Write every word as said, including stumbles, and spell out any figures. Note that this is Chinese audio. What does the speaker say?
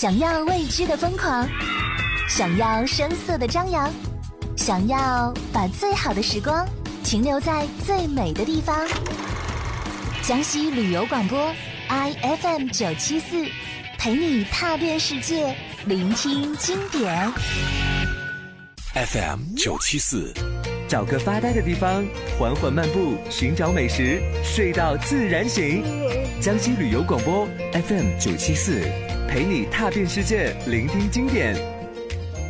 想要未知的疯狂，想要声色的张扬，想要把最好的时光停留在最美的地方。江西旅游广播 I F M 九七四，陪你踏遍世界，聆听经典。 F M 九七四， 找个发呆的地方，缓缓漫步，寻找美食，睡到自然醒。江西旅游广播 F M 九七四，陪你踏遍世界，聆听经典。